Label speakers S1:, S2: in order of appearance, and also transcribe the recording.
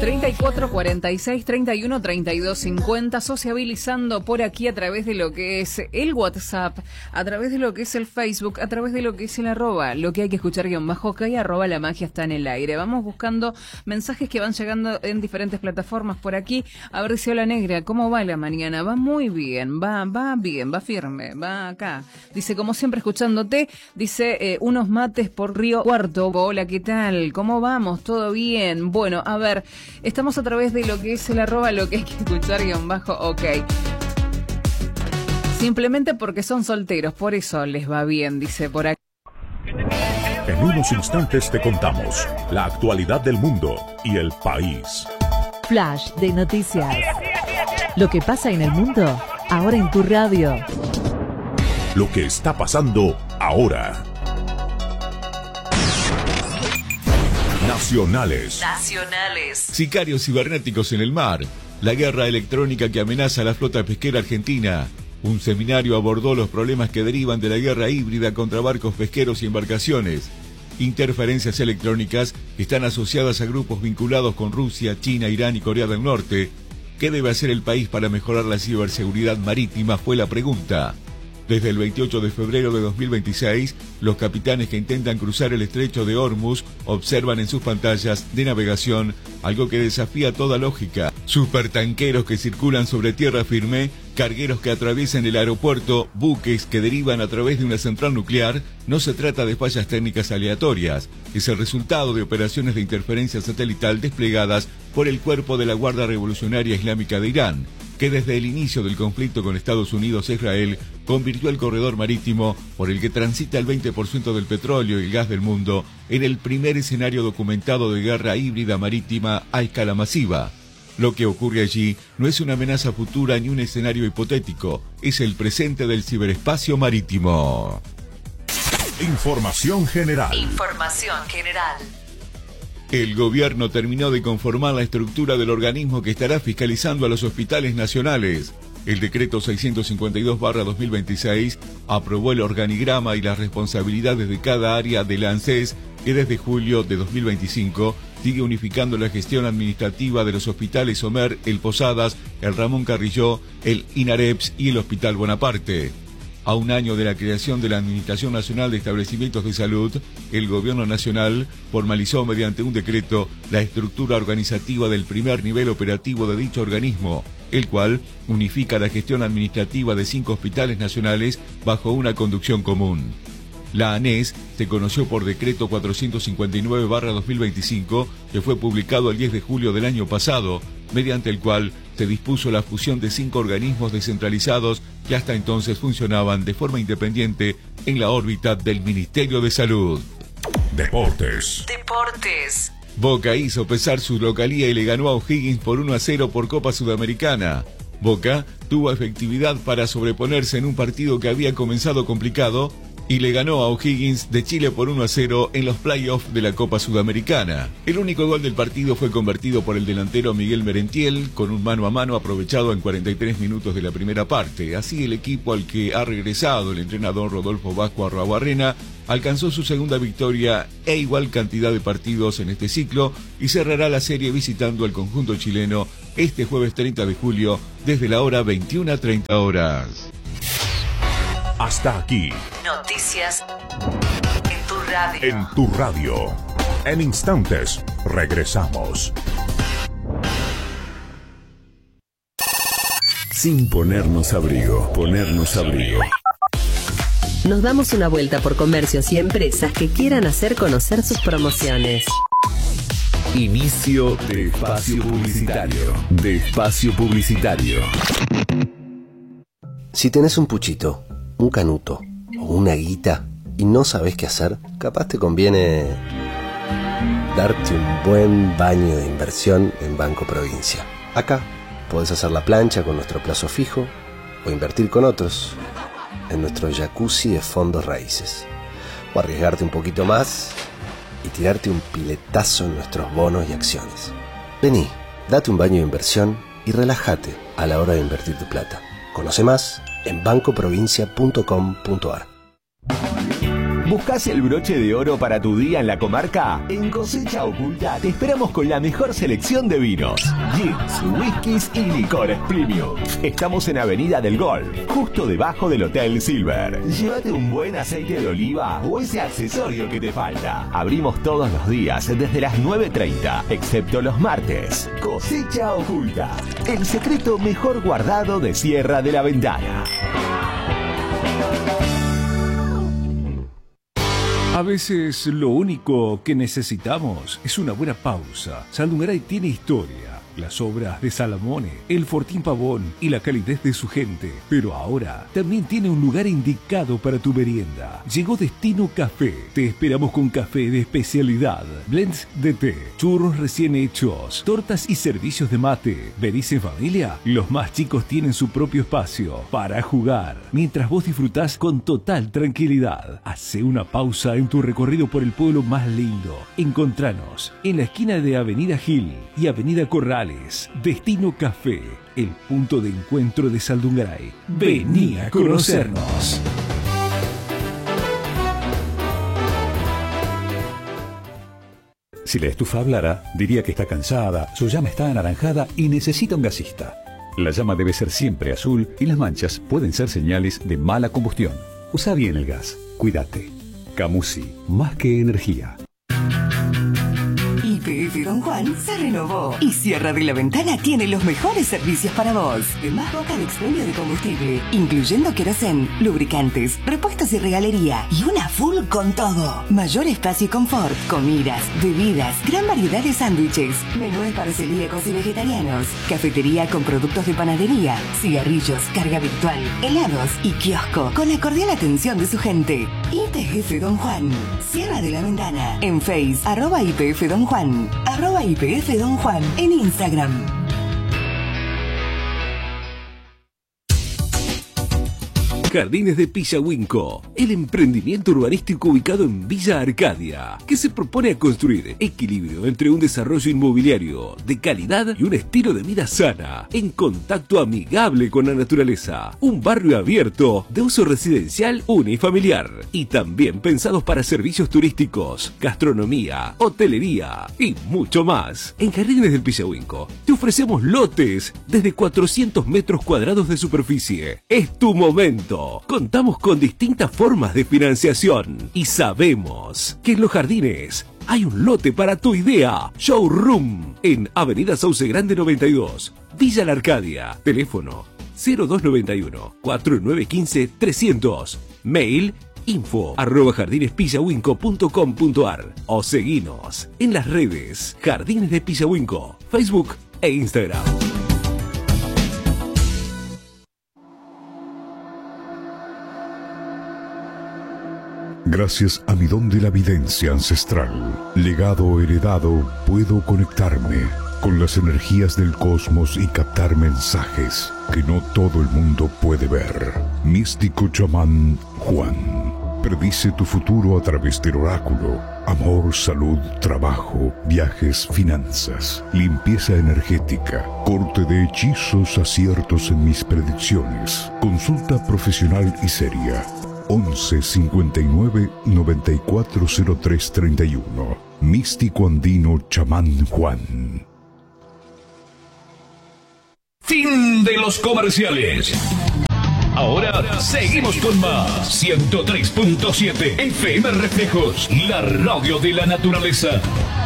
S1: 34 46 31 32 50, sociabilizando por aquí a través de lo que es el WhatsApp, a través de lo que es el Facebook, a través de lo que es el arroba, lo que hay que escuchar _ok, arroba la magia está en el aire. Vamos buscando mensajes que van llegando en diferentes plataformas por aquí. A ver, dice: hola negra, ¿cómo va la mañana? Va muy bien, va bien, va firme, va acá. Dice: como siempre escuchándote. Dice: unos mates por Río Cuarto. Hola, ¿qué tal? ¿Cómo vamos? ¿Todo bien? Bueno, a ver, estamos a través de lo que es el arroba, lo que hay que escuchar _ok. Simplemente porque son solteros, por eso les va bien, dice por aquí.
S2: En unos instantes te contamos la actualidad del mundo y el país.
S3: Flash de noticias. Lo que pasa en el mundo, ahora en tu radio.
S2: Lo que está pasando ahora. Nacionales.
S4: Sicarios cibernéticos en el mar. La guerra electrónica que amenaza a la flota pesquera argentina. Un seminario abordó los problemas que derivan de la guerra híbrida contra barcos pesqueros y embarcaciones. Interferencias electrónicas que están asociadas a grupos vinculados con Rusia, China, Irán y Corea del Norte. ¿Qué debe hacer el país para mejorar la ciberseguridad marítima?, fue la pregunta. Desde el 28 de febrero de 2026, los capitanes que intentan cruzar el estrecho de Hormuz observan en sus pantallas de navegación algo que desafía toda lógica. Supertanqueros que circulan sobre tierra firme, cargueros que atraviesan el aeropuerto, buques que derivan a través de una central nuclear. No se trata de fallas técnicas aleatorias, es el resultado de operaciones de interferencia satelital desplegadas por el Cuerpo de la Guardia Revolucionaria Islámica de Irán, que desde el inicio del conflicto con Estados Unidos e Israel convirtió el corredor marítimo por el que transita el 20% del petróleo y el gas del mundo en el primer escenario documentado de guerra híbrida marítima a escala masiva. Lo que ocurre allí no es una amenaza futura ni un escenario hipotético, es el presente del ciberespacio marítimo.
S2: Información general.
S4: El gobierno terminó de conformar la estructura del organismo que estará fiscalizando a los hospitales nacionales. El decreto 652/2026 aprobó el organigrama y las responsabilidades de cada área de la ANSES, que desde julio de 2025 sigue unificando la gestión administrativa de los hospitales Homer, el Posadas, el Ramón Carrillo, el INAREPS y el Hospital Bonaparte. A un año de la creación de la Administración Nacional de Establecimientos de Salud, el Gobierno Nacional formalizó mediante un decreto la estructura organizativa del primer nivel operativo de dicho organismo, el cual unifica la gestión administrativa de 5 hospitales nacionales bajo una conducción común. La ANES se conoció por decreto 459/2025, que fue publicado el 10 de julio del año pasado, mediante el cual se dispuso la fusión de 5 organismos descentralizados que hasta entonces funcionaban de forma independiente en la órbita del Ministerio de Salud.
S2: Deportes.
S4: Boca hizo pesar su localía y le ganó a O'Higgins por 1-0 por Copa Sudamericana. Boca tuvo efectividad para sobreponerse en un partido que había comenzado complicado y le ganó a O'Higgins de Chile por 1-0 en los playoffs de la Copa Sudamericana. El único gol del partido fue convertido por el delantero Miguel Merentiel con un mano a mano aprovechado en 43 minutos de la primera parte. Así, el equipo al que ha regresado el entrenador Rodolfo Vasco Arruabarrena alcanzó su segunda victoria e igual cantidad de partidos en este ciclo y cerrará la serie visitando al conjunto chileno este jueves 30 de julio desde la hora 21:30 horas.
S2: Hasta aquí.
S5: Noticias en tu radio.
S2: En tu radio. En instantes, regresamos.
S6: Sin ponernos abrigo.
S3: Nos damos una vuelta por comercios y empresas que quieran hacer conocer sus promociones.
S6: Inicio de espacio publicitario.
S7: Si tenés un puchito, un canuto o una guita y no sabés qué hacer, capaz te conviene darte un buen baño de inversión en Banco Provincia. Acá podés hacer la plancha con nuestro plazo fijo o invertir con otros en nuestro jacuzzi de fondos raíces, o arriesgarte un poquito más y tirarte un piletazo en nuestros bonos y acciones. Vení, date un baño de inversión y relájate a la hora de invertir tu plata. Conoce más en bancoprovincia.com.ar.
S8: ¿Buscás el broche de oro para tu día en la comarca? En Cosecha Oculta te esperamos con la mejor selección de vinos, gins, whiskies y licores premium. Estamos en Avenida del Golf, justo debajo del Hotel Silver. Llévate un buen aceite de oliva o ese accesorio que te falta. Abrimos todos los días desde las 9:30, excepto los martes. Cosecha Oculta, el secreto mejor guardado de Sierra de la Ventana.
S9: A veces lo único que necesitamos es una buena pausa. Saldungaray tiene historia, las obras de Salamone, el Fortín Pavón y la calidez de su gente. Pero ahora también tiene un lugar indicado para tu merienda. Llegó Destino Café. Te esperamos con café de especialidad, blends de té, churros recién hechos, tortas y servicios de mate. ¿Venís en familia? Los más chicos tienen su propio espacio para jugar, mientras vos disfrutás con total tranquilidad. Hacé una pausa en tu recorrido por el pueblo más lindo. Encontranos en la esquina de Avenida Gil y Avenida Corrales. Destino Café, el punto de encuentro de Saldungaray. Vení a conocernos.
S10: Si la estufa hablara, diría que está cansada, su llama está anaranjada y necesita un gasista. La llama debe ser siempre azul y las manchas pueden ser señales de mala combustión. Usa bien el gas. Cuídate. Camusi, más que energía.
S11: YPF Don Juan se renovó y Sierra de la Ventana tiene los mejores servicios para vos. Más boca de expendio de combustible, incluyendo querosén, lubricantes, repuestos y regalería, y una full con todo. Mayor espacio y confort, comidas, bebidas, gran variedad de sándwiches, menúes para celíacos y vegetarianos, cafetería con productos de panadería, cigarrillos, carga virtual, helados y kiosco con la cordial atención de su gente. YPF Don Juan, Sierra de la Ventana, en Face, @YPF Don Juan, @YPF Don Juan, en Instagram.
S9: Jardines de Pillahuinco, el emprendimiento urbanístico ubicado en Villa Arcadia, que se propone a construir equilibrio entre un desarrollo inmobiliario de calidad y un estilo de vida sana, en contacto amigable con la naturaleza. Un barrio abierto de uso residencial unifamiliar y también pensados para servicios turísticos, gastronomía, hotelería y mucho más. En Jardines del Pillahuinco te ofrecemos lotes desde 400 metros cuadrados de superficie. Es tu momento. Contamos con distintas formas de financiación y sabemos que en los Jardines hay un lote para tu idea. Showroom en Avenida Sauce Grande 92, Villa La Arcadia. Teléfono 0291 4915 300. Mail info@jardinespillahuinco.com.ar o seguinos en las redes Jardines de Pillahuinco, Facebook e Instagram.
S2: Gracias a mi don de la videncia ancestral, legado heredado, puedo conectarme con las energías del cosmos y captar mensajes que no todo el mundo puede ver. Místico chamán Juan predice tu futuro a través del oráculo. Amor, salud, trabajo, viajes, finanzas, limpieza energética, corte de hechizos, aciertos en mis predicciones. Consulta profesional y seria. 11 59 94 03 31. Místico andino chamán Juan.
S12: Fin de los comerciales. Ahora seguimos con más. 103.7 FM Reflejos, la radio de la naturaleza.